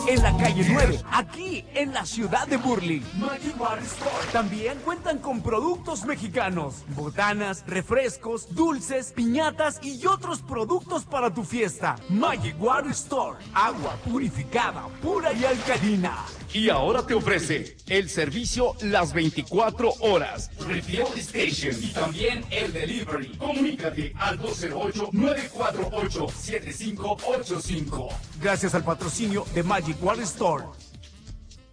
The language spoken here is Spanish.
en la calle 9, aquí en la ciudad de Burley. Magic Water Store. También cuentan con productos mexicanos, botanas, refrescos, dulces, piñatas y otros productos para tu fiesta. Magic Water Store, agua purificada, pura y alcalina. Y ahora te ofrece el servicio las 24 horas. Refill Station y también el delivery. Comunícate al 208-948-7585. Gracias al patrocinio de Magic Water Store.